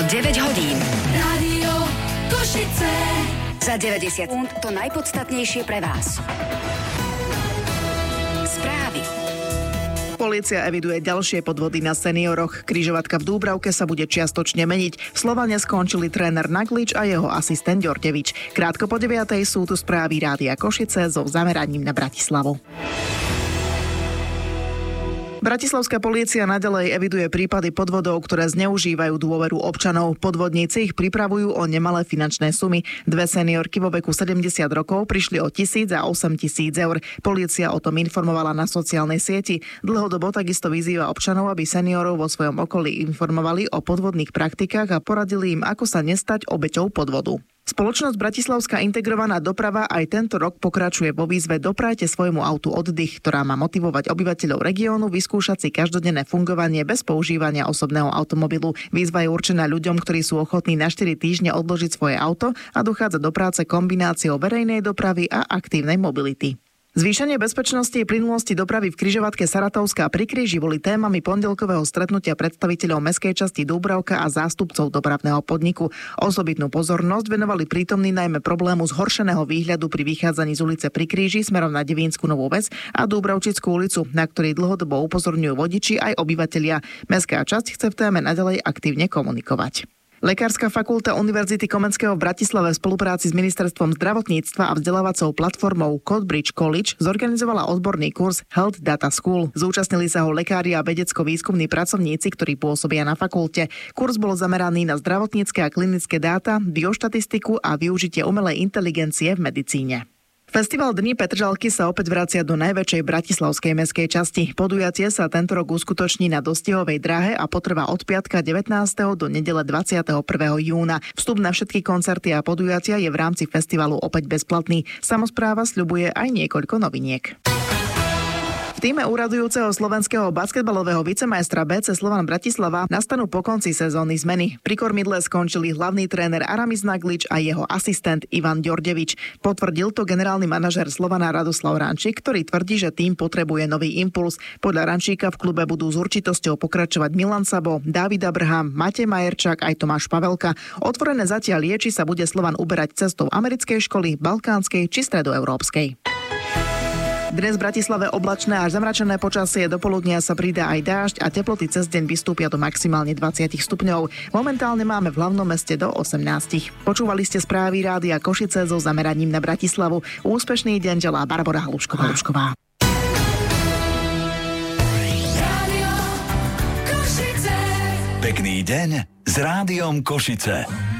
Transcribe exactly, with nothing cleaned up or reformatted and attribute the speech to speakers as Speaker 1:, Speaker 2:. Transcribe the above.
Speaker 1: deväť hodín.
Speaker 2: Rádio Košice.
Speaker 1: Za deväťdesiat sekúnd to najpodstatnejšie pre vás. Správy.
Speaker 3: Polícia eviduje ďalšie podvody na senioroch. Križovatka v Dúbravke sa bude čiastočne meniť. V Slovane skončili tréner Naglič a jeho asistent Ďordevič. Krátko po deviatej sú tu správy Rádia Košice so zameraním na Bratislavu. Bratislavská polícia naďalej eviduje prípady podvodov, ktoré zneužívajú dôveru občanov. Podvodníci ich pripravujú o nemalé finančné sumy. Dve seniorky vo veku sedemdesiat rokov prišli o tisíc a osem tisíc eur. Polícia o tom informovala na sociálnej sieti. Dlhodobo takisto vyzýva občanov, aby seniorov vo svojom okolí informovali o podvodných praktikách a poradili im, ako sa nestať obeťou podvodu. Spoločnosť Bratislavská integrovaná doprava aj tento rok pokračuje vo výzve Doprajte svojmu autu oddych, ktorá má motivovať obyvateľov regiónu vyskúšať si každodenné fungovanie bez používania osobného automobilu. Výzva je určená ľuďom, ktorí sú ochotní na štyri týždne odložiť svoje auto a dochádzať do práce kombináciou verejnej dopravy a aktívnej mobility. Zvýšenie bezpečnosti a plynulosti dopravy v križovatke Saratovská pri Kríži boli témami pondelkového stretnutia predstaviteľov mestskej časti Dúbravka a zástupcov dopravného podniku. Osobitnú pozornosť venovali prítomní najmä problému zhoršeného výhľadu pri vychádzaní z ulice pri Kríži smerom na Devínsku Novú Ves a Dúbravčickú ulicu, na ktorý dlhodobo upozorňujú vodiči aj obyvatelia. Mestská časť chce v téme naďalej aktívne komunikovať. Lekárska fakulta Univerzity Komenského v Bratislave v spolupráci s Ministerstvom zdravotníctva a vzdelávacou platformou Codebridge College zorganizovala odborný kurz Health Data School. Zúčastnili sa ho lekári a vedecko-výskumní pracovníci, ktorí pôsobia na fakulte. Kurz bol zameraný na zdravotnícke a klinické dáta, bioštatistiku a využitie umelej inteligencie v medicíne. Festival Dní Petržalky sa opäť vracia do najväčšej bratislavskej mestskej časti. Podujatie sa tento rok uskutoční na Dostihovej dráhe a potrvá od piatka devätnásteho do nedele dvadsiateho prvého júna. Vstup na všetky koncerty a podujatia je v rámci festivalu opäť bezplatný. Samospráva sľubuje aj niekoľko noviniek. V tíme úradujúceho slovenského basketbalového vicemajstra bé cé Slovan Bratislava nastanú po konci sezóny zmeny. Pri kormidle skončili hlavný tréner Aramis Naglič a jeho asistent Ivan Ďordevič. Potvrdil to generálny manažér Slovana Radoslav Rančík, ktorý tvrdí, že tým potrebuje nový impuls. Podľa Rančíka v klube budú s určitosťou pokračovať Milan Sabo, Dávid Abraham, Matej Majerčák aj Tomáš Pavelka. Otvorené zatiaľ je, či sa bude Slovan uberať cestou americkej školy, balkánskej či stredoeurópskej. Dnes v Bratislave oblačné až zamračené počasie, do poludnia sa pridá aj dážď a teploty cez deň vystúpia do maximálne dvadsať stupňov. Momentálne máme v hlavnom meste do osemnásť. Počúvali ste správy Rádia Košice so zameraním na Bratislavu. Úspešný deň želá Barbora Halušková.
Speaker 4: Pekný deň s Rádiom Košice.